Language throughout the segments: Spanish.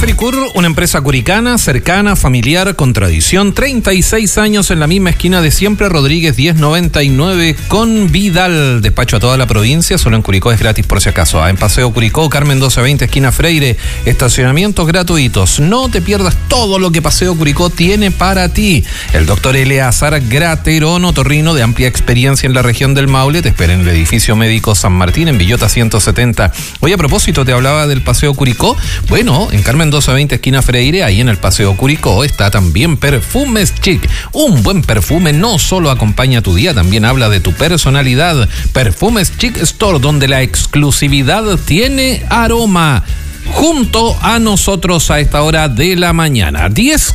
Fricur, una empresa curicana, cercana, familiar, con tradición, 36 años en la misma esquina de siempre, Rodríguez 1099 con Vidal. Despacho a toda la provincia, solo en Curicó es gratis por si acaso. En Paseo Curicó, Carmen 1220, esquina Freire, estacionamientos gratuitos. No te pierdas todo lo que Paseo Curicó tiene para ti. El doctor Eleazar Graterón, otorrino de amplia experiencia en la región del Maule, te espera en el edificio médico San Martín, en Villota 170. Hoy a propósito, te hablaba del Paseo Curicó. Bueno, en Carmen 1220, esquina Freire, ahí en el Paseo Curicó, está también Perfumes Chic. Un buen perfume no solo acompaña tu día, también habla de tu personalidad. Perfumes Chic Store, donde la exclusividad tiene aroma. Junto a nosotros a esta hora de la mañana,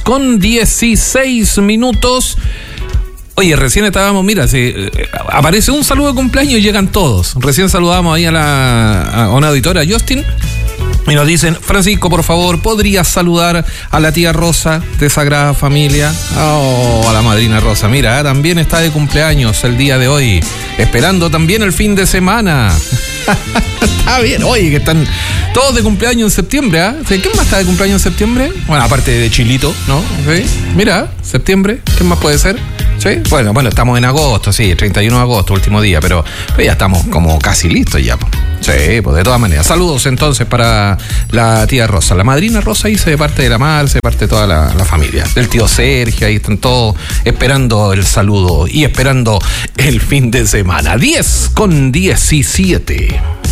10:16. Oye, recién estábamos, mira, aparece un saludo de cumpleaños y llegan todos. Recién saludamos ahí a una auditora, Justin, y nos dicen: Francisco, por favor, ¿podrías saludar a la tía Rosa de Sagrada Familia? Oh, a la madrina Rosa, mira, también está de cumpleaños el día de hoy, esperando también el fin de semana. Está bien, oye, que están todos de cumpleaños en septiembre, ¿ah? ¿Quién más está de cumpleaños en septiembre? Bueno, aparte de Chilito, ¿no? ¿Sí? Mira, septiembre, ¿quién más puede ser? ¿Sí? Bueno, estamos en agosto, sí, 31 de agosto, último día, pero ya estamos como casi listos ya. Sí, pues de todas maneras. Saludos entonces para la tía Rosa. La madrina Rosa hice de parte de la Marce, de parte de toda la familia. Del tío Sergio, ahí están todos esperando el saludo y esperando el fin de semana. 10:17.